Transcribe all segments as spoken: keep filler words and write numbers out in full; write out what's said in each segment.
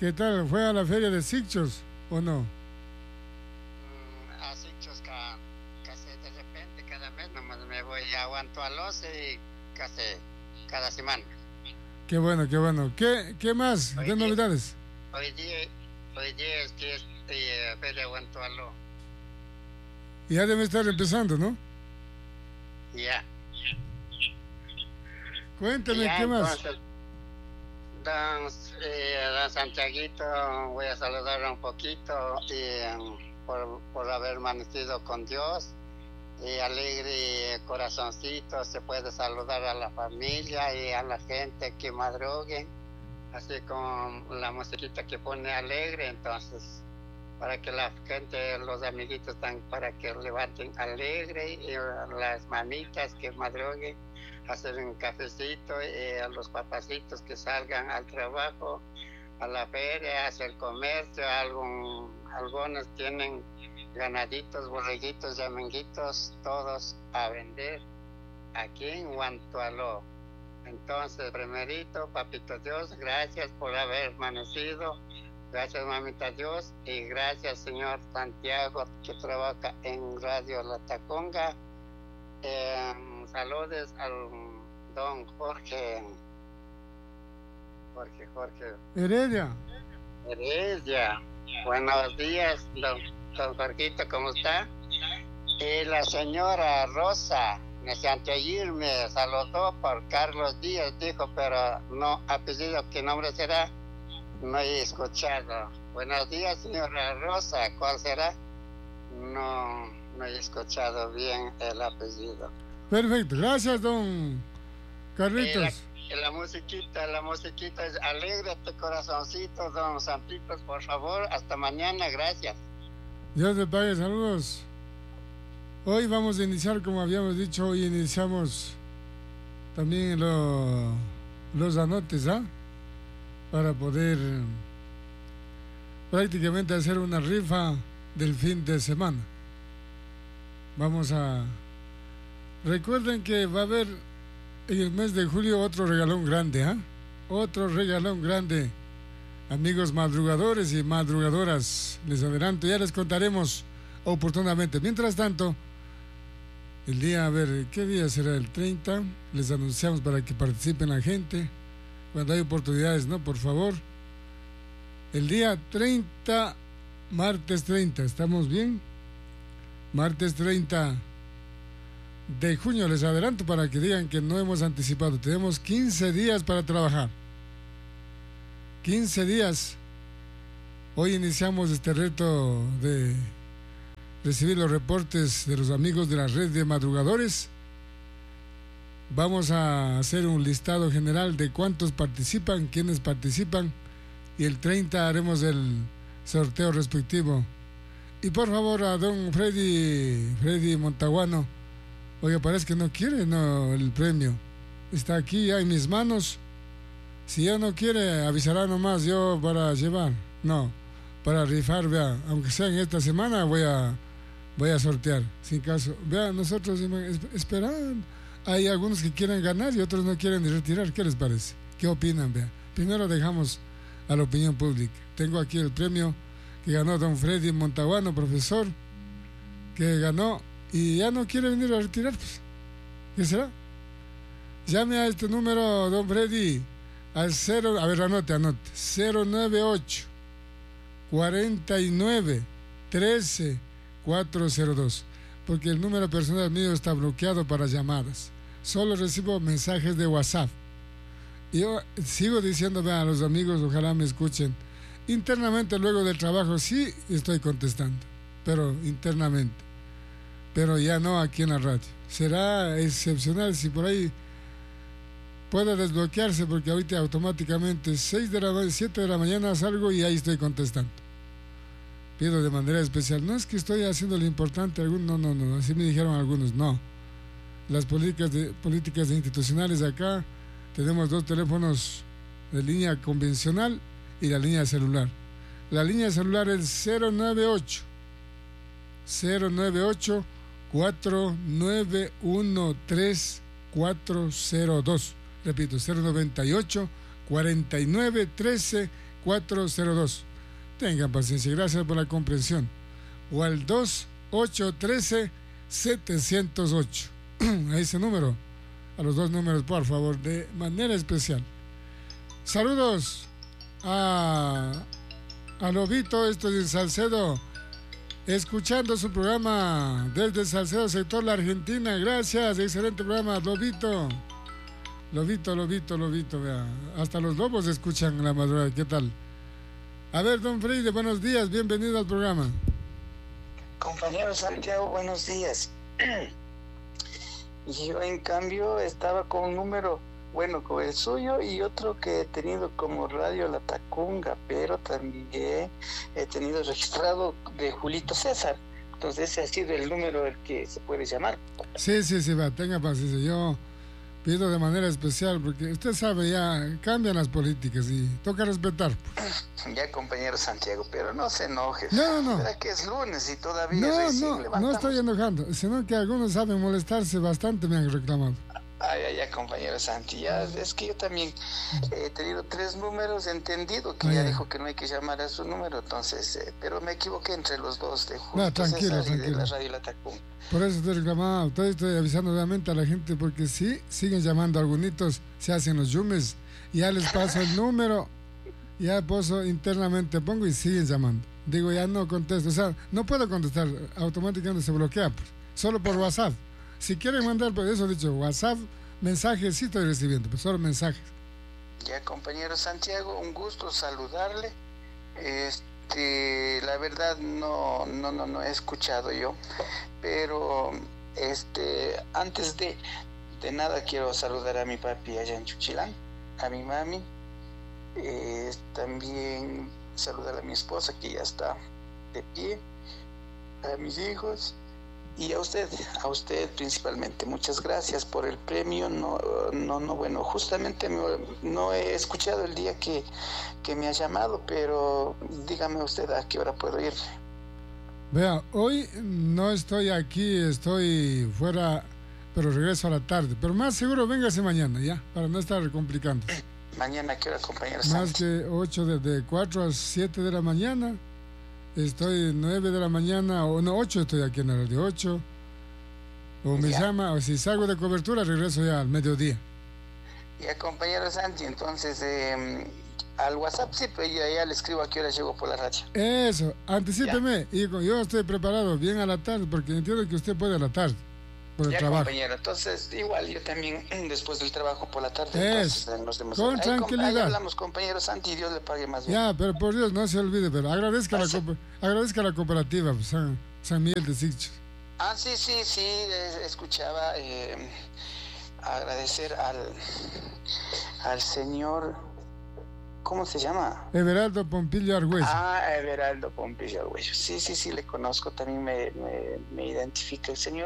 ¿Qué tal? ¿Fue a la feria de Sitges o no? Mm, a Sitges ca, casi de repente, cada mes nomás me voy a Guantualos y casi cada semana. Qué bueno, qué bueno. ¿Qué, qué más? Hoy ¿Qué día, novedades? hoy día, hoy día es que estoy a feria Guantualo. Ya debe estar empezando, ¿no? Ya. Cuéntame, Ya, ¿qué más? entonces, don, eh, don Santiaguito, voy a saludar un poquito y, um, por, por haber amanecido con Dios. Y alegre corazoncito, se puede saludar a la familia y a la gente que madruguen, así con la musiquita que pone alegre, entonces para que la gente, los amiguitos están para que levanten alegre, y las mamitas que madruguen, hacer un cafecito, y a los papacitos que salgan al trabajo, a la feria, hacer comercio, algún, algunos tienen ganaditos, borreguitos, llamenguitos, todos a vender aquí en Guantualo. Entonces, primerito, papito Dios, gracias por haber amanecido, gracias mamita Dios, y gracias señor Santiago que trabaja en Radio La Taconga. Eh, saludos al don Jorge, Jorge, Jorge Heredia. Heredia. Buenos días, don, don Jorgito, ¿cómo está? Y la señora Rosa, anteayer me saludó por Carlos Díaz, dijo, pero no, apellido, ¿qué nombre será? No he escuchado. Buenos días, señora Rosa, ¿cuál será? No, no he escuchado bien el apellido. Perfecto, gracias, don Carlitos. Y la, la musiquita, la musiquita es alégrate corazoncito, don Santitos, por favor, hasta mañana, gracias. Dios te pague, saludos. Hoy vamos a iniciar, como habíamos dicho, hoy iniciamos también lo, los anotes, ¿ah? Para poder prácticamente hacer una rifa del fin de semana. Vamos a... Recuerden que va a haber en el mes de julio otro regalón grande, ¿ah? ¿eh? Otro regalón grande. Amigos madrugadores y madrugadoras, les adelanto, ya les contaremos oportunamente. Mientras tanto, el día, a ver, ¿qué día será? El treinta, les anunciamos para que participen la gente, cuando hay oportunidades, ¿no? Por favor. El día treinta, martes treinta, ¿estamos bien? Martes treinta de junio, les adelanto para que digan que no hemos anticipado. Tenemos quince días para trabajar. quince días. Hoy iniciamos este reto de recibir los reportes de los amigos de la red de madrugadores. Vamos a hacer un listado general de cuántos participan, quiénes participan, y el treinta haremos el sorteo respectivo. Y por favor a don Freddy, Freddy Montaguano, oiga, parece que no quiere no el premio. Está aquí ya en mis manos. Si ya no quiere, avisará nomás yo para llevar. No, para rifar, vea, aunque sea en esta semana voy a voy a sortear, sin caso. Vea, nosotros esperan. Hay algunos que quieren ganar y otros no quieren retirar. ¿Qué les parece? ¿Qué opinan? Vea, primero dejamos a la opinión pública. Tengo aquí el premio que ganó don Freddy Montaguano, profesor, que ganó y ya no quiere venir a retirar, pues, ¿qué será? Llame a este número, don Freddy, al cero, a ver, anote, anote, cero nueve ocho, cuarenta y nueve, trece, cuatrocientos dos, porque el número personal mío está bloqueado para llamadas. Solo recibo mensajes de WhatsApp. Y yo sigo diciéndome a los amigos, ojalá me escuchen. Internamente, luego del trabajo, sí estoy contestando, pero internamente. Pero ya no aquí en la radio. Será excepcional si por ahí puede desbloquearse, porque ahorita automáticamente seis de la siete de la mañana salgo y ahí estoy contestando. Pido de manera especial, no es que estoy haciendo lo importante, algún, no, no, no, así me dijeron algunos, no. Las políticas de, políticas institucionales acá, tenemos dos teléfonos de línea convencional y la línea celular. La línea celular es cero nueve ocho, cuatro nueve uno tres cuatro cero dos. Repito, cero nueve ocho, cuarenta y nueve, trece, cuatro cero dos. Tengan paciencia, gracias por la comprensión. O al dos ocho uno tres siete cero ocho. A ese número, a los dos números, por favor, de manera especial. Saludos a, a Lobito, esto es Salcedo, escuchando su programa desde Salcedo, sector La Argentina. Gracias, excelente programa, Lobito. Lobito, Lobito, Lobito, vea. Hasta los lobos escuchan en la madrugada. ¿Qué tal? A ver, don Freire, buenos días, bienvenido al programa. Compañero Santiago, buenos días. Yo, en cambio, estaba con un número, bueno, con el suyo y otro que he tenido como Radio La Tacunga, pero también he tenido registrado de Julito César. Entonces, ese ha sido el número del que se puede llamar. Sí, sí, sí, va, tenga paciencia. Yo pido de manera especial, porque usted sabe, ya cambian las políticas y toca respetar. Ya, compañero Santiago, pero no se enoje. No, no. ¿Será que es lunes y todavía No, recién no, levantamos? no estoy enojando, sino que algunos saben molestarse bastante, me han reclamado. Ay, ay, ay, compañero Santi, ya es que yo también he tenido tres números, he entendido que ay, ya ay. dijo que no hay que llamar a su número, entonces, eh, pero me equivoqué entre los dos, de Julio No, tranquilo, César y de tranquilo. la Radio La Tacunga. Por eso estoy reclamando, estoy, estoy avisando nuevamente a la gente, porque sí, siguen llamando a algunos, se hacen los yumes, ya les paso el número, ya paso internamente, pongo y siguen llamando. Digo, ya no contesto, o sea, no puedo contestar, automáticamente se bloquea, pues, solo por WhatsApp. Si quieren mandar, por eso he dicho, WhatsApp, mensajes sí estoy recibiendo, pues solo mensajes. Ya, compañero Santiago, un gusto saludarle. Este, la verdad no, no, no, no he escuchado yo, pero este, antes de, de nada quiero saludar a mi papi allá en Chuchilán, a mi mami, eh, también saludar a mi esposa que ya está de pie, a mis hijos. Y a usted, a usted principalmente, muchas gracias por el premio. No, no, no, bueno, justamente me, no he escuchado el día que, que me ha llamado, pero dígame usted a qué hora puedo ir. Vea, hoy no estoy aquí, estoy fuera, pero regreso a la tarde. Pero más seguro, véngase mañana, ya, para no estar complicando. Mañana, ¿a qué hora, compañero Más Santi? que ocho, de cuatro a siete de la mañana. Estoy nueve de la mañana, o no, ocho estoy aquí en la radio, ocho. O me Ya. llama, o si salgo de cobertura, regreso ya al mediodía. Ya, compañero Santi, entonces eh, al WhatsApp sí, pero ya, ya le escribo a qué hora llego por la radio. Eso, anticípeme. Y yo estoy preparado bien a la tarde, porque entiendo que usted puede a la tarde, por el Ya, trabajo. compañero, entonces igual yo también después del trabajo por la tarde. Es, entonces, nos vemos. con Ahí, com- tranquilidad. ahí hablamos, compañero Santi, y Dios le pague más bien. Ya, pero por Dios, no se olvide, pero agradezca, la, Ah, sí. coop- agradezca la cooperativa, pues, San, San Miguel de Sitges. Ah, sí, sí, sí, eh, escuchaba eh, agradecer al, al señor, ¿cómo se llama? Everaldo Pompilio Argüez. Ah, Everaldo Pompillo Arguello. Sí, sí, sí, le conozco, también me, me, me identifica el señor.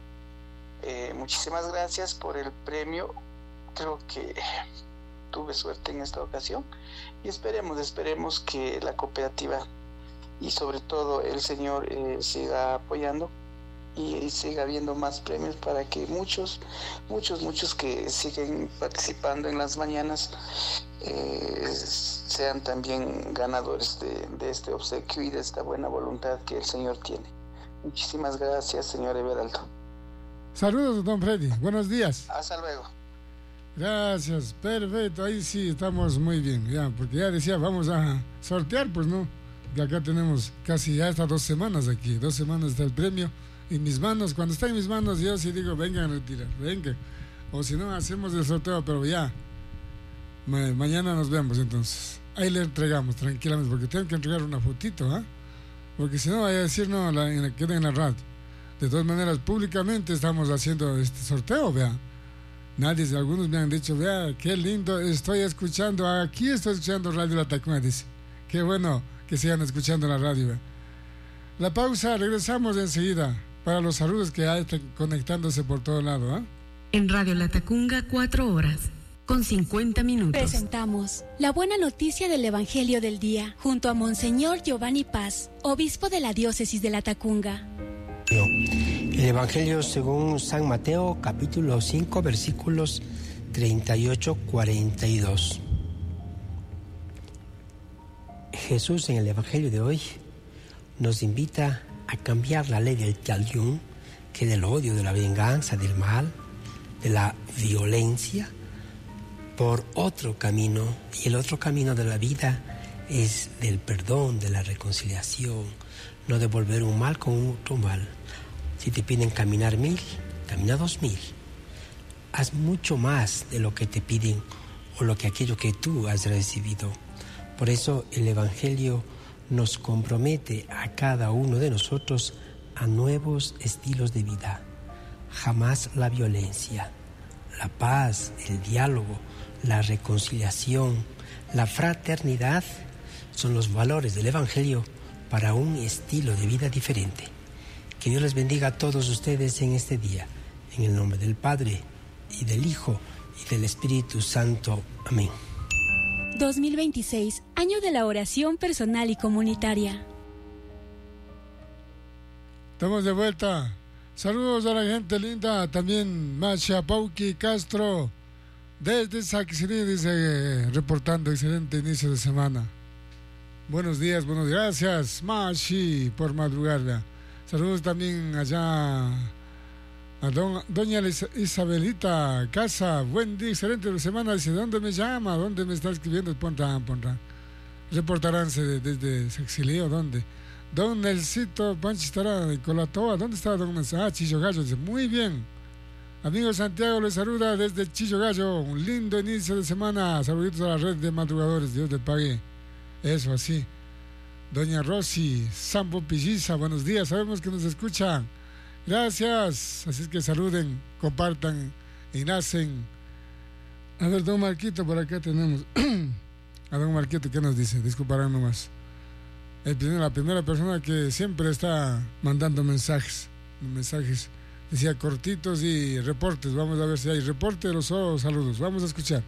Eh, muchísimas gracias por el premio. Creo que tuve suerte en esta ocasión y esperemos, esperemos que la cooperativa y sobre todo el señor eh, siga apoyando y, y siga habiendo más premios para que muchos, muchos, muchos que siguen participando en las mañanas eh, sean también ganadores de, de este obsequio y de esta buena voluntad que el señor tiene. Muchísimas gracias, señor Everaldo. Saludos, don Freddy. Buenos días. Hasta luego. Gracias, perfecto. Ahí sí estamos muy bien, ya, porque ya decía, vamos a sortear, pues no. Que acá tenemos casi ya estas dos semanas aquí, dos semanas está el premio en mis manos. Cuando está en mis manos, yo sí digo, vengan a retirar, vengan. O si no, hacemos el sorteo, pero ya. Ma- mañana nos vemos entonces. Ahí le entregamos tranquilamente, porque tengo que entregar una fotito, ¿ah? Porque si no, vaya a decir, no, la, en la, queda en la radio. De todas maneras, públicamente estamos haciendo este sorteo, vea. Nadie, algunos me han dicho, vea, qué lindo, estoy escuchando, aquí estoy escuchando Radio La Tacunga, dice. Qué bueno que sigan escuchando la radio, vea. La pausa, regresamos enseguida para los saludos que hay, están conectándose por todo lado, ¿ah? En Radio La Tacunga, cuatro horas, con cincuenta minutos. Presentamos la buena noticia del Evangelio del Día, junto a Monseñor Giovanni Paz, obispo de la diócesis de La Tacunga. El Evangelio según San Mateo, capítulo cinco, versículos treinta y ocho a cuarenta y dos. Jesús en el Evangelio de hoy nos invita a cambiar la ley del Talyum, que es del odio, de la venganza, del mal, de la violencia, por otro camino. Y el otro camino de la vida es del perdón, de la reconciliación, no devolver un mal con otro mal. Si te piden caminar mil, camina dos mil. Haz mucho más de lo que te piden o lo que aquello que tú has recibido. Por eso el Evangelio nos compromete a cada uno de nosotros a nuevos estilos de vida. Jamás la violencia, la paz, el diálogo, la reconciliación, la fraternidad son los valores del Evangelio para un estilo de vida diferente. Que Dios les bendiga a todos ustedes en este día, en el nombre del Padre, y del Hijo, y del Espíritu Santo. Amén. dos mil veintiséis, año de la oración personal y comunitaria. Estamos de vuelta. Saludos a la gente linda, también Masha Pauqui Castro, desde Saquicirí, dice, reportando excelente inicio de semana. Buenos días, buenos días, gracias Mashi por madrugarla. Saludos también allá a don, doña Isabelita Casa, buen día, excelente semana, dice, ¿dónde me llama? ¿Dónde me está escribiendo? Ponrán, ponrán. Reportaránse desde Saquicirí, ¿o dónde? Don Nelsito Panchi estará de Colatoa. ¿Dónde está don Nelsito? Ah, Chillo Gallo. Dice, muy bien. Amigo Santiago les saluda desde Chillo Gallo. Un lindo inicio de semana. Saluditos a la red de madrugadores. Dios le pague. Eso, así. Doña Rosy Sambo Pilliza, buenos días. Sabemos que nos escuchan. Gracias. Así es que saluden, compartan y nacen. A ver, don Marquito, por acá tenemos. A don Marquito, ¿qué nos dice? Disculparán nomás. El primer, la primera persona que siempre está mandando mensajes, mensajes, decía cortitos y reportes. Vamos a ver si hay reportes o solo saludos. Vamos a escuchar.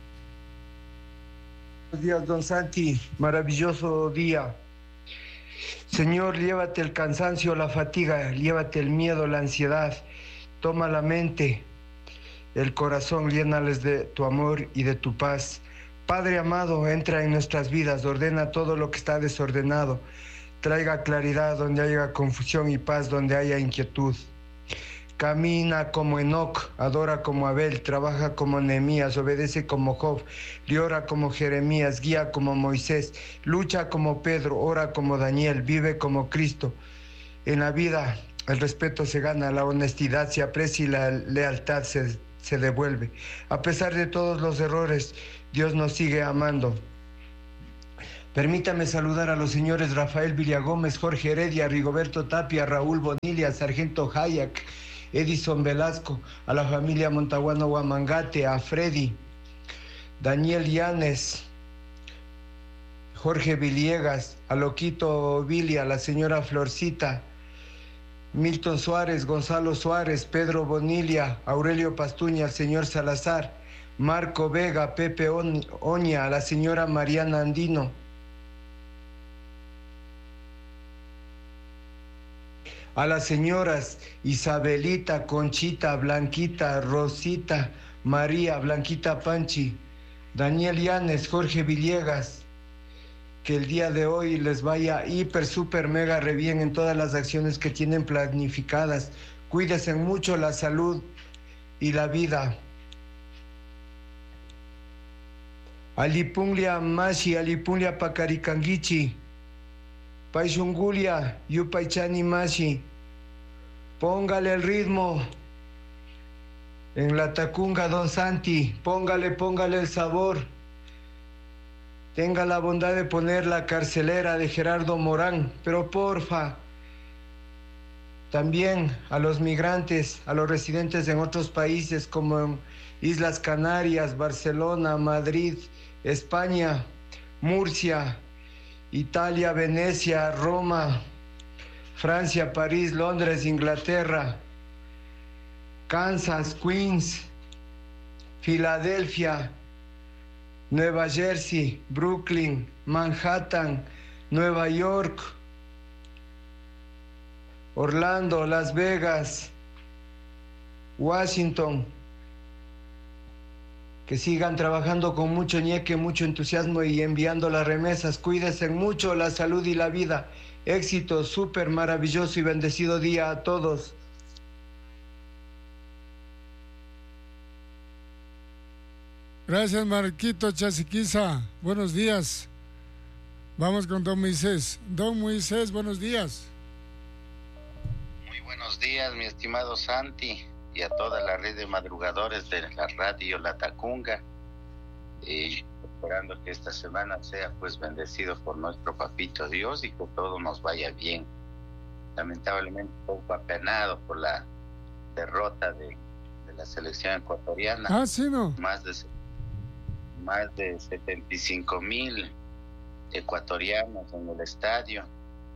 Buenos días, don Santi. Maravilloso día. Señor, llévate el cansancio, la fatiga, llévate el miedo, la ansiedad. Toma la mente, el corazón, llénales de tu amor y de tu paz. Padre amado, entra en nuestras vidas, ordena todo lo que está desordenado, traiga claridad donde haya confusión y paz donde haya inquietud. Camina como Enoc, adora como Abel, trabaja como Nehemías, obedece como Job, llora como Jeremías, guía como Moisés, lucha como Pedro, ora como Daniel, vive como Cristo. En la vida el respeto se gana, la honestidad se aprecia y la lealtad se, se devuelve. A pesar de todos los errores, Dios nos sigue amando. Permítame saludar a los señores Rafael Villagómez, Jorge Heredia, Rigoberto Tapia, Raúl Bonilla, Sargento Hayak, Edison Velasco, a la familia Montaguano Guamangate, a Freddy, Daniel Llanes, Jorge Villegas, a Loquito Vili, a la señora Florcita, Milton Suárez, Gonzalo Suárez, Pedro Bonilla, Aurelio Pastuña, al señor Salazar, Marco Vega, Pepe Oña, a la señora Mariana Andino, a las señoras Isabelita, Conchita, Blanquita, Rosita, María, Blanquita Panchi, Daniel Llanes, Jorge Villegas, que el día de hoy les vaya hiper, super, mega, re bien en todas las acciones que tienen planificadas. Cuídense mucho la salud y la vida. Alipunglia Mashi, Alipunglia Pacaricanguichi, Paishungulia, Yupaichani Mashi. Póngale el ritmo en la Tacunga, don Santi. Póngale, póngale el sabor. Tenga la bondad de poner la carcelera de Gerardo Morán, pero porfa, también a los migrantes, a los residentes en otros países como en Islas Canarias, Barcelona, Madrid, España, Murcia, Italia, Venecia, Roma, Francia, París, Londres, Inglaterra, Kansas, Queens, Filadelfia, Nueva Jersey, Brooklyn, Manhattan, Nueva York, Orlando, Las Vegas, Washington, Que sigan trabajando con mucho ñeque, mucho entusiasmo y enviando las remesas. Cuídense mucho la salud y la vida. Éxito, súper maravilloso y bendecido día a todos. Gracias, Marquito Chasiquiza. Buenos días. Vamos con don Moisés. Don Moisés, buenos días. Muy buenos días, mi estimado Santi, y a toda la red de madrugadores de la radio La Tacunga. Y esperando que esta semana sea pues bendecido por nuestro papito Dios y que todo nos vaya bien. Lamentablemente un poco apenado por la derrota de, de la selección ecuatoriana. Ah, sí, ¿no? Más de, más de setenta y cinco mil ecuatorianos en el estadio,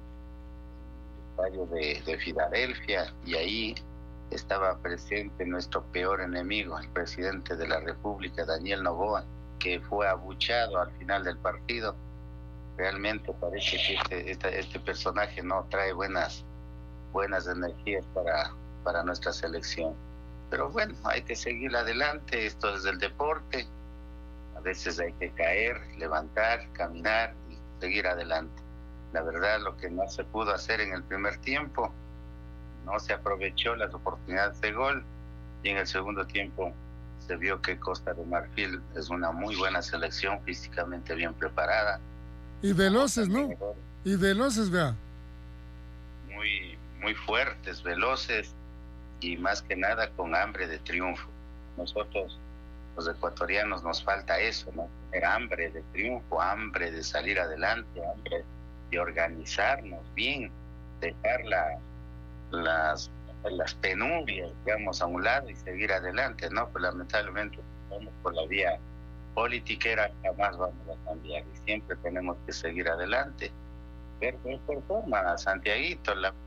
el estadio de, de Filadelfia, y ahí estaba presente nuestro peor enemigo, el presidente de la República, Daniel Noboa, que fue abuchado al final del partido. Realmente parece que este, este, este personaje no trae buenas, buenas energías para, para nuestra selección. Pero bueno, hay que seguir adelante, esto es el deporte. A veces hay que caer, levantar, caminar y seguir adelante. La verdad, lo que no se pudo hacer en el primer tiempo, no se aprovechó las oportunidades de gol, y en el segundo tiempo se vio que Costa de Marfil es una muy buena selección, físicamente bien preparada. Y veloces, ¿no? Y veloces, vea. Muy, muy fuertes, veloces, y más que nada con hambre de triunfo. Nosotros, los ecuatorianos, nos falta eso, ¿no? Tener hambre de triunfo, hambre de salir adelante, hambre de organizarnos bien, dejar la, las, las penurias, digamos, a un lado y seguir adelante, ¿no? Pues lamentablemente vamos por la vía politiquera, jamás vamos a cambiar y siempre tenemos que seguir adelante. Ver de forma, Santiaguito, la